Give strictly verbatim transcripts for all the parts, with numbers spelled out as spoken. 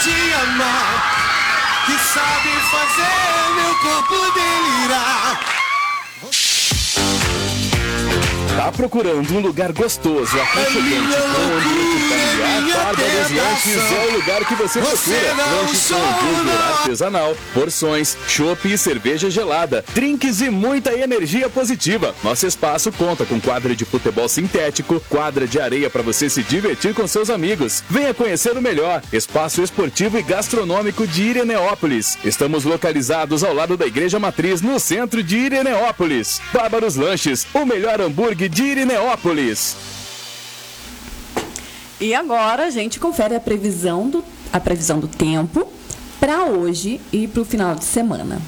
te amar, que sabe fazer meu corpo delirar. Tá procurando um lugar gostoso, aconchegante, com ambiente familiar? Bárbaros Lanches é o lugar que você procura. Lanches com hambúrguer artesanal, porções, chopp e cerveja gelada, drinks e muita energia positiva. Nosso espaço conta com quadra de futebol sintético, quadra de areia para você se divertir com seus amigos. Venha conhecer o melhor espaço esportivo e gastronômico de Iraneópolis. Estamos localizados ao lado da Igreja Matriz, no centro de Iraneópolis. Bárbaros Lanches, o melhor hambúrguer de Iraneópolis. E agora a gente confere a previsão do, a previsão do tempo para hoje e para o final de semana.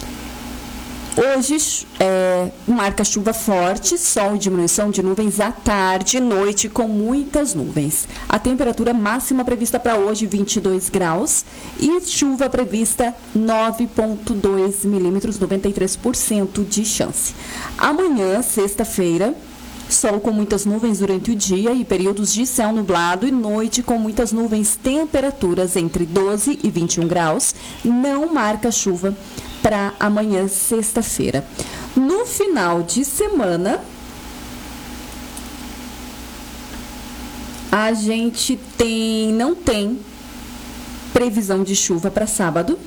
Hoje é, marca chuva forte, sol e diminuição de nuvens à tarde e noite com muitas nuvens. A temperatura máxima prevista para hoje vinte e dois graus e chuva prevista nove vírgula dois milímetros, noventa e três por cento de chance. Amanhã, sexta-feira, sol com muitas nuvens durante o dia e períodos de céu nublado e noite com muitas nuvens, temperaturas entre doze e vinte e um graus. Não marca chuva para amanhã, sexta-feira. No final de semana, a gente tem, não tem previsão de chuva para sábado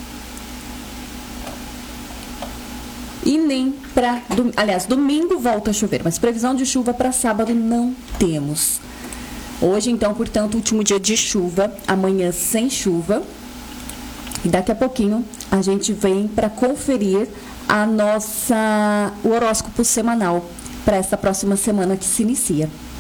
e nem para, aliás, domingo volta a chover, mas previsão de chuva para sábado não temos. Hoje, então, portanto, último dia de chuva, amanhã sem chuva. E daqui a pouquinho a gente vem para conferir a nossa, o horóscopo semanal para essa próxima semana que se inicia.